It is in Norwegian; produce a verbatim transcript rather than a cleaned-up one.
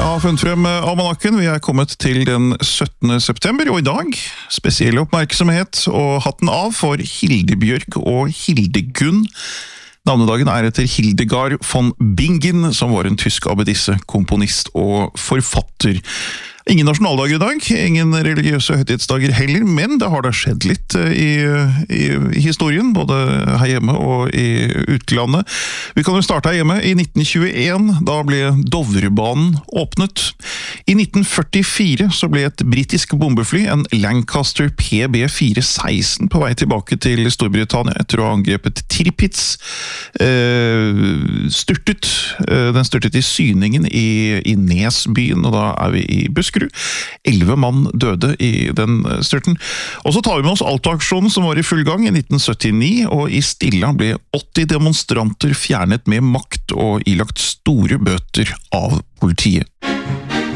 Jeg har funnet frem almanakken. Vi er kommet til den syttende september, og i dag spesiell oppmerksomhet og hatten av for Hildebjørg og Hildegunn. Navnedagen er etter Hildegard von Bingen, som var en tysk abbedisse, komponist og forfatter. Ingen nasjonaldager i dag, ingen religiøse høytidsdager heller, men det har da skjedd litt i, i, i historien, både her hjemme og i utlandet. Vi kan jo starte her hjemme. I nitten tjueen, da ble Dovrebanen åpnet. I nitten førtifire så ble et britisk bombefly, en Lancaster P B fire seksten, på vei tilbake til Storbritannia etter å ha angrepet Tirpitz, eh, styrtet. Den styrtet i syningen i, i Nesbyen, og da er vi i Busk. Elleve mann døde i den styrten. Og så tar vi med oss Alta-aksjonen som var i full gang i nitten syttini, og i Stilla ble åtti demonstranter fjernet med makt og ilagt store bøter av politiet.